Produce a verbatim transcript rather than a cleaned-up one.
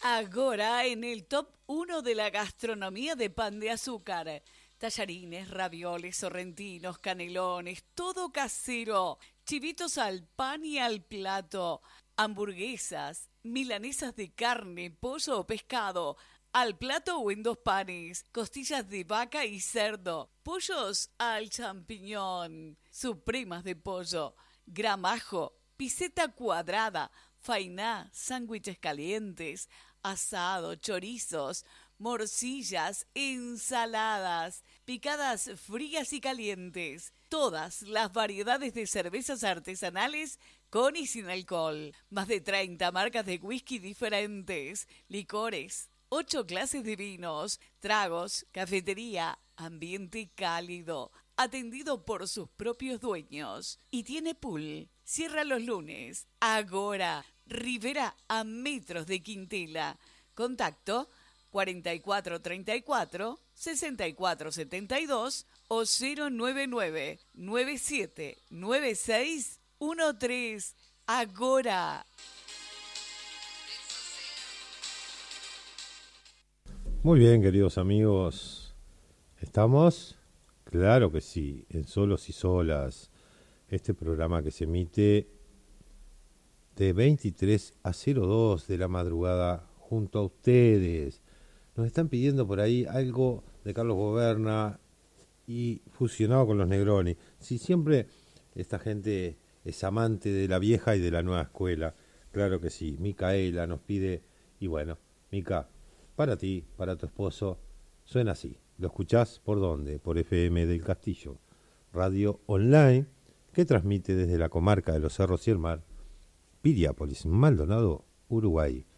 Agora en el top uno de la gastronomía de pan de azúcar. Tallarines, ravioles, sorrentinos, canelones, todo casero. Chivitos al pan y al plato. Hamburguesas, milanesas de carne, pollo o pescado. Al plato o en dos panes. Costillas de vaca y cerdo. Pollos al champiñón. Supremas de pollo. Gramajo. Piseta cuadrada. Fainá, sándwiches calientes, asado, chorizos, morcillas, ensaladas, picadas frías y calientes. Todas las variedades de cervezas artesanales con y sin alcohol. Más de treinta marcas de whisky diferentes, licores, ocho clases de vinos, tragos, cafetería, ambiente cálido, atendido por sus propios dueños. Y tiene pool. Cierra los lunes. Agora, Rivera a metros de Quintela. Contacto cuarenta y cuatro treinta y cuatro, sesenta y cuatro setenta y dos o cero nueve nueve, nueve siete nueve seis uno tres. Agora. Muy bien, queridos amigos. ¿Estamos? Claro que sí, en Solos y Solas. Este programa que se emite de veintitrés a cero dos de la madrugada junto a ustedes. Nos están pidiendo por ahí algo de Carlos Goberna y fusionado con los Negroni. Si siempre esta gente es amante de la vieja y de la nueva escuela. Claro que sí. Micaela nos pide, y bueno, Mica, para ti, para tu esposo, suena así. ¿Lo escuchás por dónde? Por F M del Castillo, radio online que transmite desde la comarca de los Cerros y el Mar, Piriápolis, Maldonado, Uruguay.